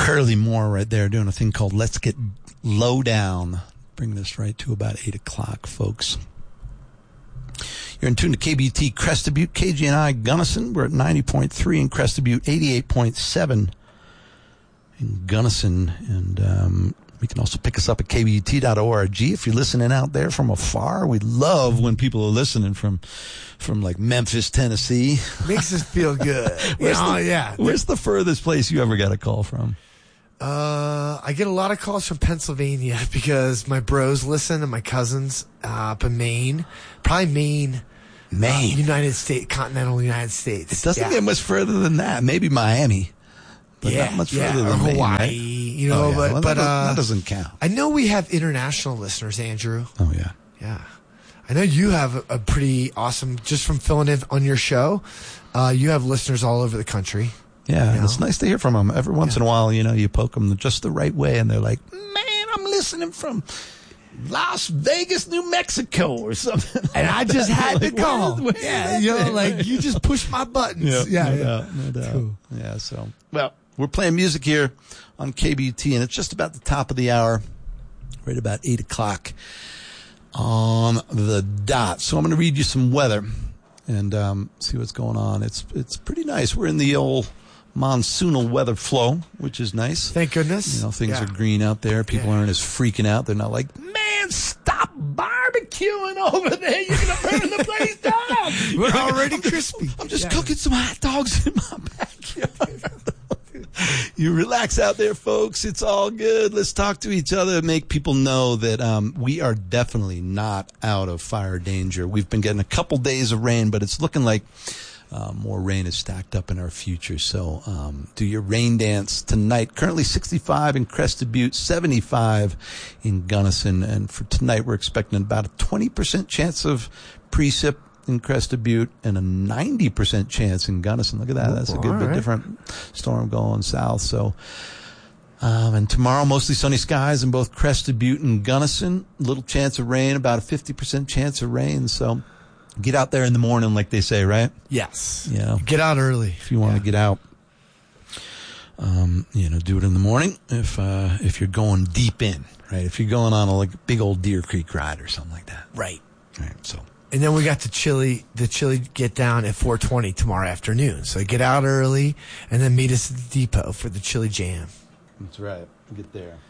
Curly Moore right there doing a thing called Let's Get Low Down. Bring this right to about 8 o'clock, folks. You're in tune to KBT Crested Butte, KGNI Gunnison. We're at 90.3 in Crested Butte, 88.7 in Gunnison. And you can also pick us up at kbt.org. If you're listening out there from afar, we love when people are listening from like Memphis, Tennessee. Makes us feel good. Where's the furthest place you ever got a call from? I get a lot of calls from Pennsylvania because my bros listen and my cousins up in Maine. Probably Maine. United States, continental United States. It doesn't get much further than that. Maybe Miami. But not much further than Hawaii, Maine, right? you know, but that doesn't count. I know we have international listeners, Andrew. Oh, yeah. Yeah. I know you have a pretty awesome, just from filling in on your show, you have listeners all over the country. Yeah, and it's nice to hear from them. Every once in a while, you poke them just the right way, and they're like, man, I'm listening from Las Vegas, New Mexico or something. And I just had to call. Where you just pushed my buttons. No doubt. Cool. Yeah, so, well, we're playing music here on KBT, and it's just about the top of the hour, right about 8 o'clock on the dot. So I'm going to read you some weather and see what's going on. It's pretty nice. We're in the old monsoonal weather flow, which is nice. Thank goodness. Things are green out there. People aren't as freaking out. They're not like, man, stop barbecuing over there. You're going to burn the place down. We're already crispy. I'm just cooking some hot dogs in my backyard. You relax out there, folks. It's all good. Let's talk to each other and make people know that we are definitely not out of fire danger. We've been getting a couple days of rain, but it's looking like more rain is stacked up in our future. So do your rain dance tonight. Currently 65 in Crested Butte, 75 in Gunnison. And for tonight, we're expecting about a 20% chance of precip in Crested Butte and a 90% chance in Gunnison. Look at that. That's a good bit different storm going south. So, and tomorrow, mostly sunny skies in both Crested Butte and Gunnison. Little chance of rain, about a 50% chance of rain. So get out there in the morning, like they say, right? Yes. Get out early. If you want to get out, do it in the morning. If you're going deep in, right? If you're going on a big old Deer Creek ride or something like that. Right. So. And then we got the chili get down at 4:20 tomorrow afternoon. So get out early and then meet us at the depot for the chili jam. That's right. Get there.